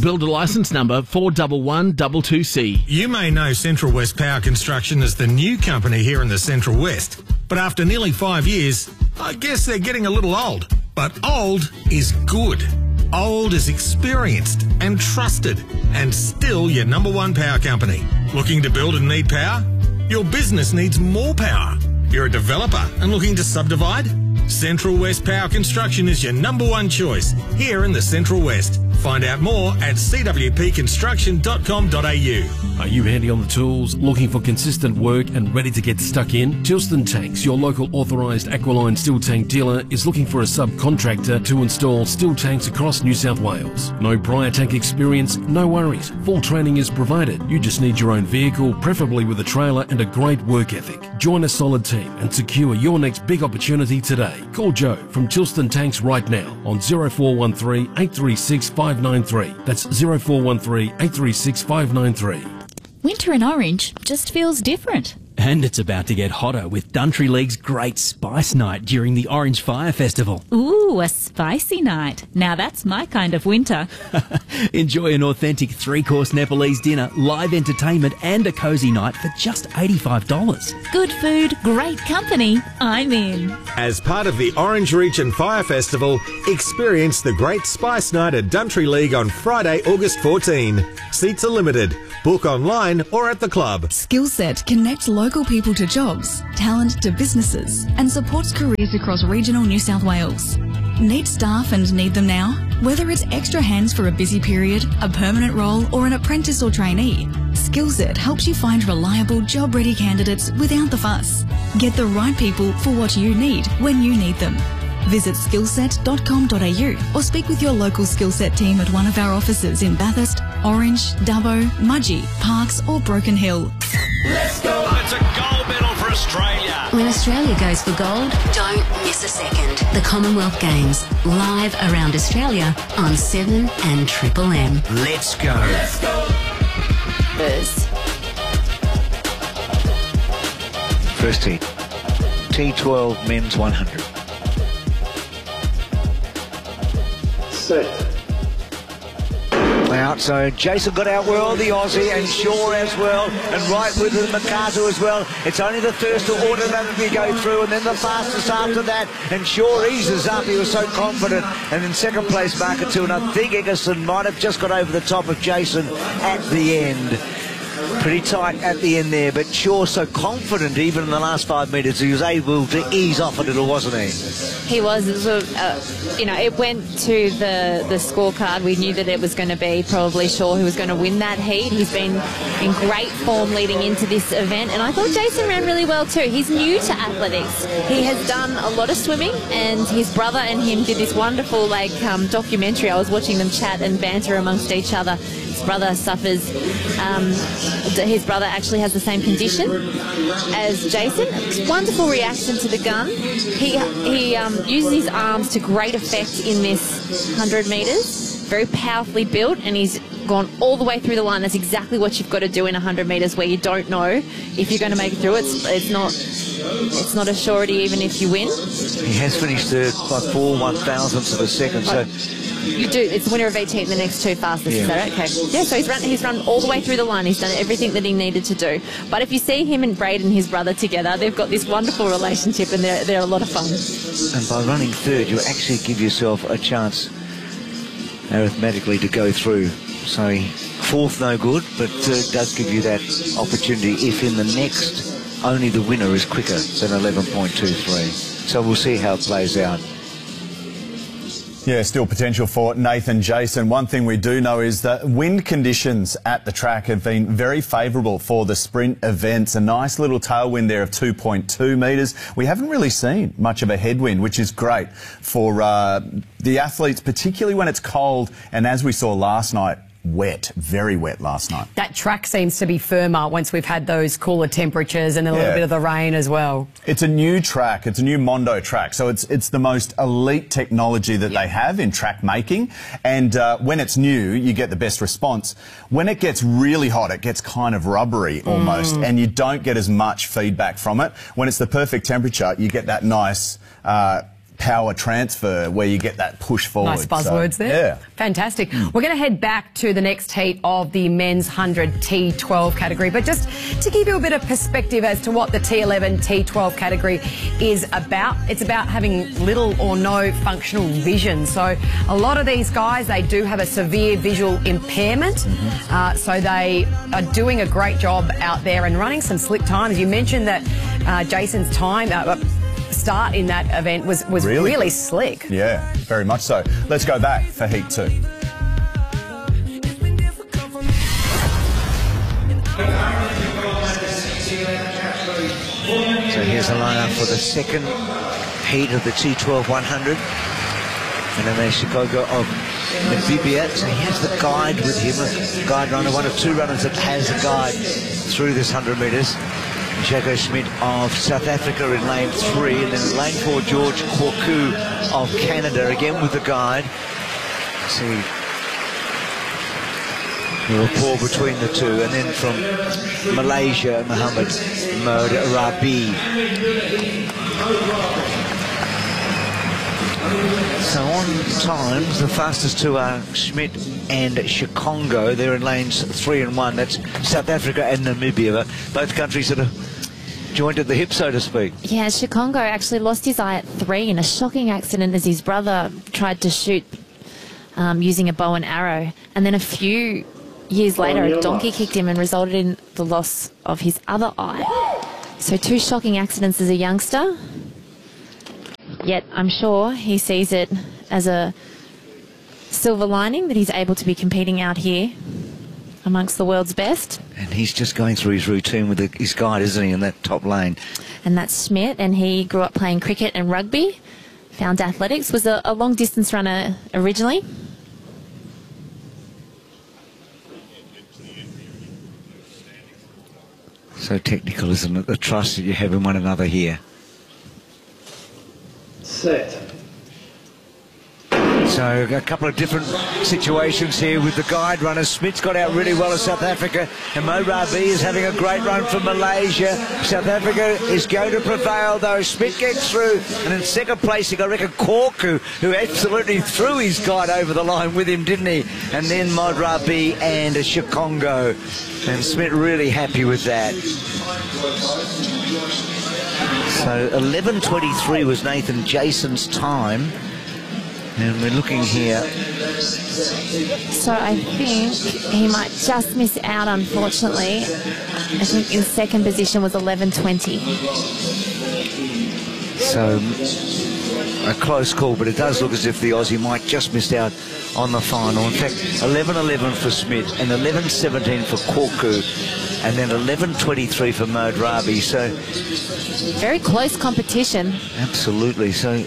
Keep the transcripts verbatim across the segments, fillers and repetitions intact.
Builder licence number four one one two two C. You may know Central West Power Construction as the new company here in the Central West, but after nearly five years, I guess they're getting a little old. But old is good. Old is experienced and trusted, and still your number one power company. Looking to build and need power? Your business needs more power. You're a developer and looking to subdivide? Central West Power Construction is your number one choice here in the Central West. Find out more at c w p construction dot com dot a u. Are you handy on the tools, looking for consistent work and ready to get stuck in? Tilston Tanks, your local authorised Aqualine steel tank dealer, is looking for a subcontractor to install steel tanks across New South Wales. No prior tank experience? No worries. Full training is provided. You just need your own vehicle, preferably with a trailer and a great work ethic. Join a solid team and secure your next big opportunity today. Call Joe from Tilston Tanks right now on zero four one three, eight three six, five nine three. That's zero four one three, eight three six, five nine three. Winter in Orange just feels different. And it's about to get hotter with Duntry League's Great Spice Night during the Orange Fire Festival. Ooh, a spicy night. Now that's my kind of winter. Enjoy an authentic three-course Nepalese dinner, live entertainment and a cosy night for just eighty-five dollars. Good food, great company. I'm in. As part of the Orange Region Fire Festival, experience the Great Spice Night at Duntry League on Friday, August fourteenth. Seats are limited. Book online or at the club. Skillset connects local people to jobs, talent to businesses, and supports careers across regional New South Wales. Need staff and need them now? Whether it's extra hands for a busy period, a permanent role, or an apprentice or trainee, Skillset helps you find reliable, job-ready candidates without the fuss. Get the right people for what you need when you need them. Visit skillset dot com dot a u or speak with your local Skillset team at one of our offices in Bathurst, Orange, Dubbo, Mudgee, Parkes or Broken Hill. Let's go! It's a gold medal for Australia. When Australia goes for gold, don't miss a second. The Commonwealth Games, live around Australia on seven and Triple M. Let's go. Let's go. Buzz. First heat. T twelve men's one hundred. Set. Out, so Jason got out well, the Aussie, and Shaw as well, and right with him, Makazu as well. It's only the first to automatically go through, and then the fastest after that, and Shaw eases up. He was so confident, and in second place, Marketu, and I think Eggerson might have just got over the top of Jason at the end. Pretty tight at the end there, but Shaw so confident even in the last five metres, he was able to ease off a little, wasn't he? He was. It was a, uh, you know, it went to the, the scorecard. We knew that it was going to be probably Shaw who was going to win that heat. He's been in great form leading into this event, and I thought Jason ran really well too. He's new to athletics. He has done a lot of swimming, and his brother and him did this wonderful like um, documentary. I was watching them chat and banter amongst each other. His brother suffers, um, his brother actually has the same condition as Jason. Wonderful reaction to the gun. He, he um, uses his arms to great effect in this one hundred metres. Very powerfully built, and he's gone all the way through the line. That's exactly what you've got to do in one hundred metres, where you don't know if you're going to make it through. It's, it's not it's not a surety even if you win. He has finished third by four one thousandths of a second, so... You do. It's the winner of eighteen, the next two fastest. Yeah. Is that right? Okay. Yeah, so he's run, he's run all the way through the line. He's done everything that he needed to do. But if you see him and Braden, his brother, together, they've got this wonderful relationship, and they're, they're a lot of fun. And by running third, you actually give yourself a chance arithmetically to go through. So fourth, no good, but third does give you that opportunity if in the next only the winner is quicker than eleven point two three. So we'll see how it plays out. Yeah, still potential for Nathan Jason. One thing we do know is that wind conditions at the track have been very favourable for the sprint events. A nice little tailwind there of two point two metres. We haven't really seen much of a headwind, which is great for uh, the athletes, particularly when it's cold. And as we saw last night, wet, very wet last night. That track seems to be firmer once we've had those cooler temperatures and a little yeah. bit of the rain as well. It's a new track. It's a new Mondo track. So it's it's the most elite technology that yeah. they have in track making. And uh, when it's new, you get the best response. When it gets really hot, it gets kind of rubbery almost, mm. and you don't get as much feedback from it. When it's the perfect temperature, you get that nice... Uh, power transfer where you get that push forward. Nice buzzwords so, there. Yeah. Fantastic. Mm. We're going to head back to the next heat of the men's one hundred T twelve category, but just to give you a bit of perspective as to what the T eleven T twelve category is about, it's about having little or no functional vision. So a lot of these guys, they do have a severe visual impairment, mm-hmm. uh, so they are doing a great job out there and running some slick times. You mentioned that uh, Jason's time uh, start in that event was, was really? really slick. Yeah, very much so. Let's go back for heat two. So here's the lineup for the second heat of the T twelve one hundred. And then there's Chicago of Namibia. So here's the guide with him, a guide runner, one of two runners that has a guide through this one hundred metres. Jaco Schmidt of South Africa in lane three, and then in lane four, George Kwoku of Canada, again with the guide. See the rapport between the two, and then from Malaysia, Muhammad Mohd Rabi. So on times, the fastest two are Schmidt and Chikongo. They're in lanes three and one. That's South Africa and Namibia, both countries that are joined at the hip, so to speak. Yeah, Chikongo actually lost his eye at three in a shocking accident as his brother tried to shoot um, using a bow and arrow. And then a few years later, a donkey kicked him and resulted in the loss of his other eye. So two shocking accidents as a youngster. Yet I'm sure he sees it as a silver lining that he's able to be competing out here amongst the world's best. And he's just going through his routine with the, his guide, isn't he, in that top lane? And that's Schmidt, and he grew up playing cricket and rugby. Found athletics, was a, a long distance runner originally. So technical, isn't it? The trust that you have in one another here. Set. So a couple of different situations here with the guide runners. Smith's got out really well in South Africa, and Mohd Rabi is having a great run for Malaysia. South Africa is going to prevail, though. Smith gets through, and in second place, I reckon Kwoku, who absolutely threw his guide over the line with him, didn't he? And then Mohd Rabi and Chikongo, and Smith really happy with that. So eleven twenty-three was Nathan Jason's time. And we're looking here. So I think he might just miss out, unfortunately. I think in second position was eleven twenty. So a close call, but it does look as if the Aussie might just miss out on the final. In fact, eleven eleven for Smith and eleven seventeen for Kwoku, and then eleven twenty-three for Mohd Rabi. So very close competition. Absolutely. So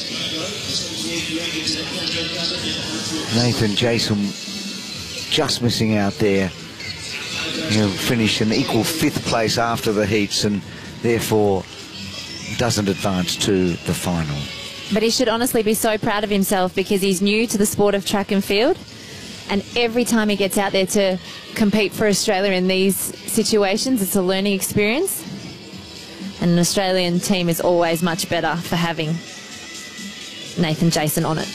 Nathan Jason just missing out there. He'll finish in equal fifth place after the heats, and therefore doesn't advance to the final. But he should honestly be so proud of himself, because he's new to the sport of track and field, and every time he gets out there to compete for Australia in these situations, it's a learning experience, and an Australian team is always much better for having Nathan Jason on it.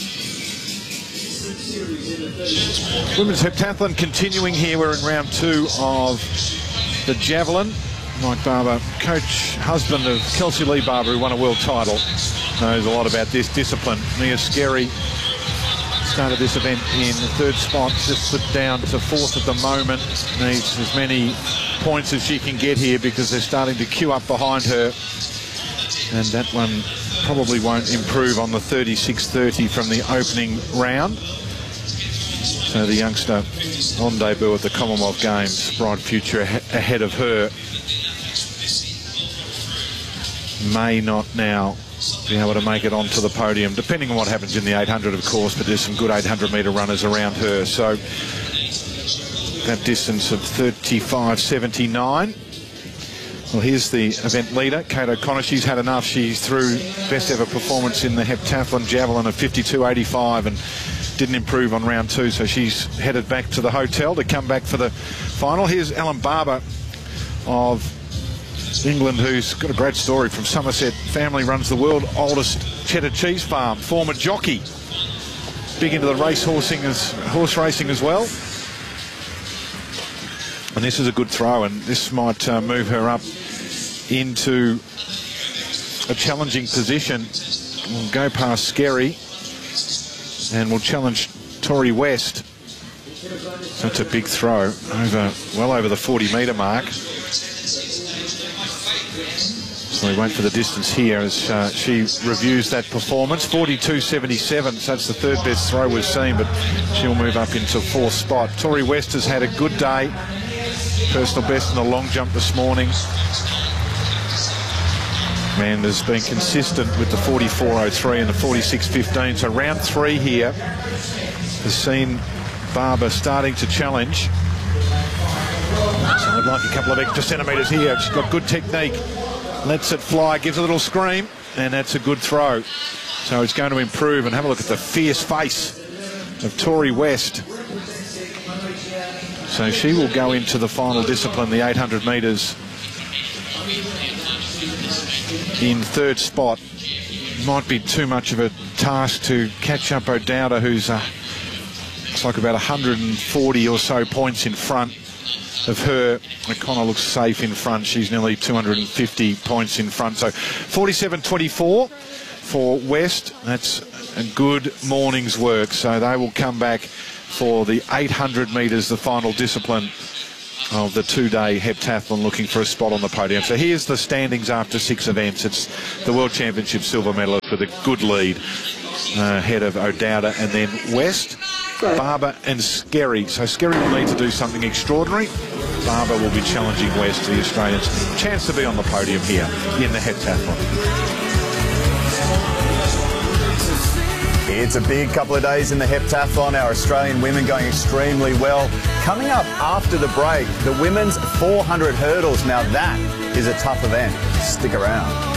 Women's heptathlon continuing here. We're in round two of the javelin. Mike Barber, coach, husband of Kelsey Lee Barber, who won a world title, knows a lot about this discipline. Mia Skerry started this event in the third spot, just slipped down to fourth at the moment. Needs as many points as she can get here, because they're starting to queue up behind her. And that one probably won't improve on the thirty-six thirty from the opening round. So the youngster on debut at the Commonwealth Games, bright future ahead of her, may not now be able to make it onto the podium, depending on what happens in the eight hundred, of course, but there's some good eight hundred metre runners around her. So that distance of thirty-five seventy-nine. Well, here's the event leader, Kate O'Connor. She's had enough. She's through best ever performance in the heptathlon javelin of fifty-two eighty-five and didn't improve on round two, so she's headed back to the hotel to come back for the final. Here's Ellen Barber of England, who's got a great story from Somerset. Family runs the world oldest cheddar cheese farm. Former jockey. Big into the race horsing as, horse racing as well. And this is a good throw, and this might uh, move her up into a challenging position. We'll go past Scary and we'll challenge Tori West. So it's a big throw, over well over the forty metre mark. So we wait for the distance here as uh, she reviews that performance. forty-two seventy-seven, so that's the third best throw we've seen, but she'll move up into fourth spot. Tori West has had a good day. Personal best in the long jump this morning. And has been consistent with the forty-four oh three and the forty-six fifteen. So round three here has seen Barber starting to challenge. So I'd like a couple of extra centimetres here. She's got good technique. Lets it fly, gives a little scream, and that's a good throw. So it's going to improve, and have a look at the fierce face of Tori West. So she will go into the final discipline, the eight hundred metres, in third spot. Might be too much of a task to catch up O'Dowda, who's uh, looks like about one hundred forty or so points in front of her. O'Connor looks safe in front. She's nearly two hundred fifty points in front. So forty-seven twenty-four for West. That's a good morning's work. So they will come back for the eight hundred metres, the final discipline of the two-day heptathlon, looking for a spot on the podium. So here's the standings after six events. It's the World Championship silver medalist with a good lead uh, ahead of O'Dowda, and then West, Barber and Skerry. So Skerry will need to do something extraordinary. Barber will be challenging West, the Australians. Chance to be on the podium here in the heptathlon. It's a big couple of days in the heptathlon. Our Australian women going extremely well. Coming up after the break, the women's four hundred hurdles. Now that is a tough event. Stick around.